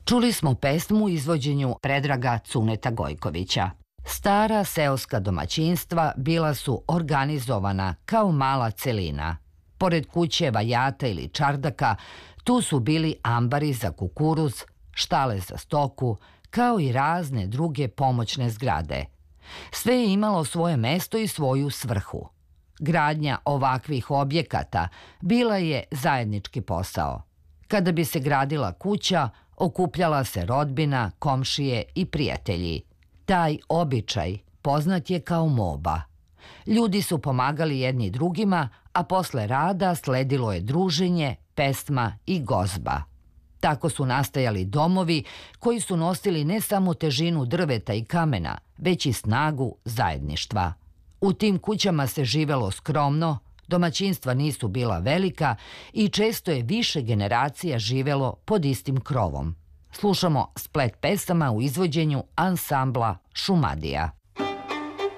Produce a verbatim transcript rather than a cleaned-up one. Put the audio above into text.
Čuli smo pesmu u izvođenju Predraga Cuneta Gojkovića. Stara seoska domaćinstva bila su organizovana kao mala celina. Pored kuće, vajata ili čardaka, tu su bili ambari za kukuruz, štale za stoku, kao i razne druge pomoćne zgrade. Sve je imalo svoje mesto i svoju svrhu. Gradnja ovakvih objekata bila je zajednički posao. Kada bi se gradila kuća, okupljala se rodbina, komšije i prijatelji. Taj običaj poznat je kao moba. Ljudi su pomagali jedni drugima, a posle rada sledilo je druženje, pesma i gozba. Tako su nastajali domovi koji su nosili ne samo težinu drveta i kamena, već i snagu zajedništva. U tim kućama se živelo skromno, domaćinstva nisu bila velika i često je više generacija živelo pod istim krovom. Slušamo splet pesama u izvođenju ansambla Šumadija.